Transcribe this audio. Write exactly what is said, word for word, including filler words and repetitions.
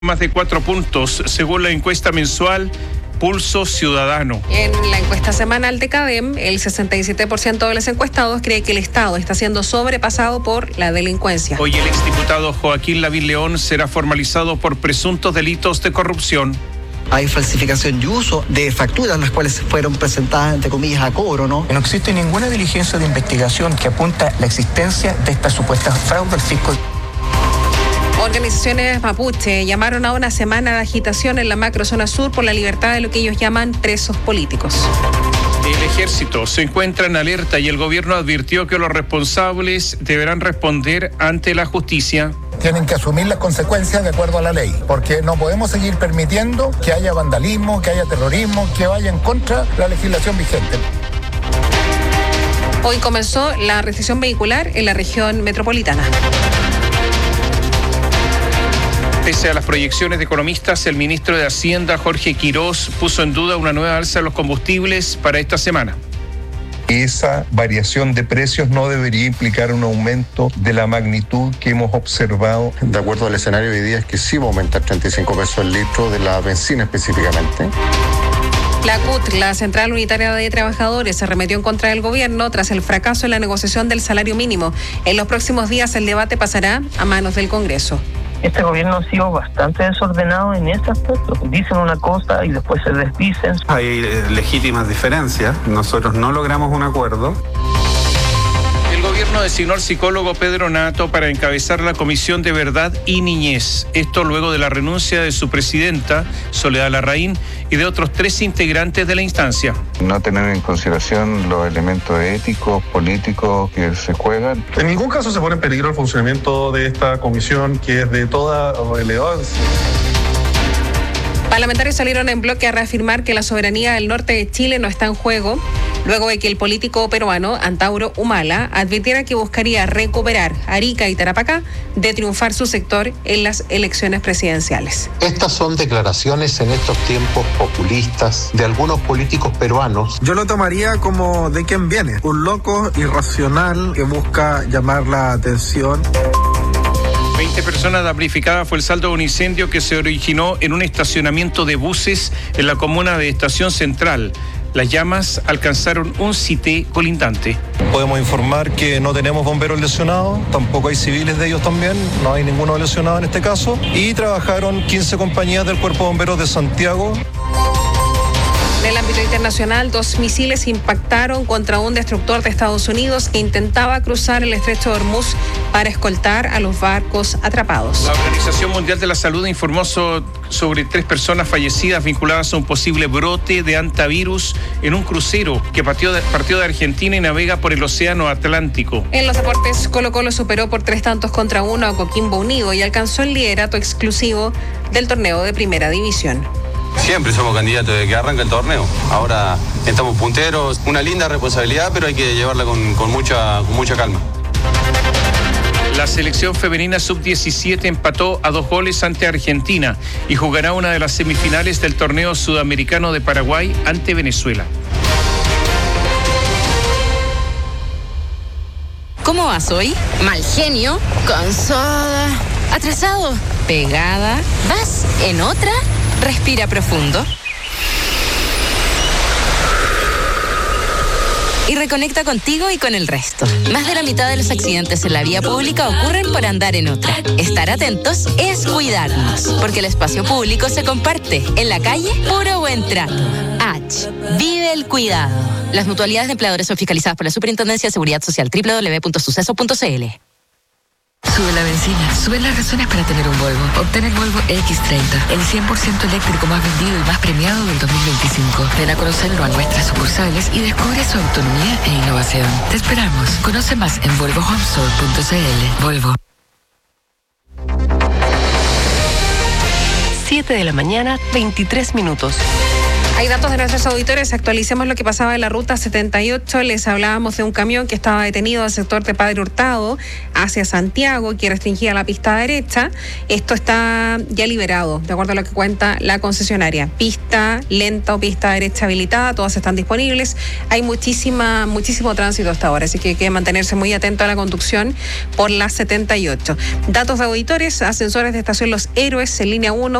Más de cuatro puntos, según la encuesta mensual Pulso Ciudadano. En la encuesta semanal de CADEM, el sesenta y siete por ciento de los encuestados cree que el Estado está siendo sobrepasado por la delincuencia. Hoy el exdiputado Joaquín Lavín León será formalizado por presuntos delitos de corrupción. Hay falsificación y uso de facturas, las cuales fueron presentadas, entre comillas, a cobro, ¿no? No existe ninguna diligencia de investigación que apunta a la existencia de esta supuesta fraude al fisco. Organizaciones mapuche llamaron a una semana de agitación en la macrozona sur por la libertad de lo que ellos llaman presos políticos. El ejército se encuentra en alerta y el gobierno advirtió que los responsables deberán responder ante la justicia. Tienen que asumir las consecuencias de acuerdo a la ley, porque no podemos seguir permitiendo que haya vandalismo, que haya terrorismo, que vaya en contra de la legislación vigente. Hoy comenzó la restricción vehicular en la región metropolitana. Pese a las proyecciones de economistas, el ministro de Hacienda, Jorge Quirós, puso en duda una nueva alza de los combustibles para esta semana. Esa variación de precios no debería implicar un aumento de la magnitud que hemos observado. De acuerdo al escenario de hoy día es que sí va a aumentar treinta y cinco pesos el litro de la benzina específicamente. La C U T, la Central Unitaria de Trabajadores, se arremetió en contra del gobierno tras el fracaso en la negociación del salario mínimo. En los próximos días el debate pasará a manos del Congreso. Este gobierno ha sido bastante desordenado en ese aspecto. Dicen una cosa y después se desdicen. Hay legítimas diferencias. Nosotros no logramos un acuerdo. El gobierno designó al psicólogo Pedro Nato para encabezar la Comisión de Verdad y Niñez. Esto luego de la renuncia de su presidenta, Soledad Larraín, y de otros tres integrantes de la instancia. No tener en consideración los elementos éticos, políticos que se juegan. En ningún caso se pone en peligro el funcionamiento de esta comisión, que es de toda relevancia. Parlamentarios salieron en bloque a reafirmar que la soberanía del norte de Chile no está en juego, luego de que el político peruano Antauro Humala advirtiera que buscaría recuperar Arica y Tarapacá de triunfar su sector en las elecciones presidenciales. Estas son declaraciones en estos tiempos populistas de algunos políticos peruanos. Yo lo tomaría como de quién viene, un loco irracional que busca llamar la atención. veinte personas damnificadas fue el saldo de un incendio que se originó en un estacionamiento de buses en la comuna de Estación Central. Las llamas alcanzaron un sitio colindante. Podemos informar que no tenemos bomberos lesionados, tampoco hay civiles de ellos también, no hay ninguno lesionado en este caso. Y trabajaron quince compañías del Cuerpo de Bomberos de Santiago. En el ámbito internacional, dos misiles impactaron contra un destructor de Estados Unidos que intentaba cruzar el estrecho de Hormuz para escoltar a los barcos atrapados. La Organización Mundial de la Salud informó so- sobre tres personas fallecidas vinculadas a un posible brote de hantavirus en un crucero que partió de, partió de Argentina y navega por el Océano Atlántico. En los deportes, Colo-Colo superó por tres tantos contra uno a Coquimbo Unido y alcanzó el liderato exclusivo del torneo de Primera División. Siempre somos candidatos de que arranca el torneo. Ahora estamos punteros, una linda responsabilidad, pero hay que llevarla con, con, mucha, con mucha calma. La selección femenina sub diecisiete empató a dos goles ante Argentina y jugará una de las semifinales del torneo sudamericano de Paraguay ante Venezuela. ¿Cómo vas hoy? Mal genio, cansada, atrasado, pegada. ¿Vas en otra? Respira profundo. Y reconecta contigo y con el resto. Más de la mitad de los accidentes en la vía pública ocurren por andar en otra. Estar atentos es cuidarnos, porque el espacio público se comparte. En la calle, puro buen trato. H. Vive el cuidado. Las mutualidades de empleadores son fiscalizadas por la Superintendencia de Seguridad Social. doble u doble u doble u punto suceso punto c l. Sube la benzina, suben las razones para tener un Volvo. Obtén el Volvo equis treinta, el cien por ciento eléctrico más vendido y más premiado del dos mil veinticinco. Ven a conocerlo a nuestras sucursales y descubre su autonomía e innovación. Te esperamos. Conoce más en volvo home store punto c l. Volvo. siete de la mañana, veintitrés minutos. Hay datos de nuestros auditores, actualicemos lo que pasaba en la ruta setenta y ocho, les hablábamos de un camión que estaba detenido al sector de Padre Hurtado hacia Santiago, que restringía la pista derecha. Esto está ya liberado, de acuerdo a lo que cuenta la concesionaria. Pista lenta o pista derecha habilitada, todas están disponibles. Hay muchísima, muchísimo tránsito hasta ahora, así que hay que mantenerse muy atento a la conducción por la setenta y ocho. Datos de auditores, ascensores de estación Los Héroes en línea uno,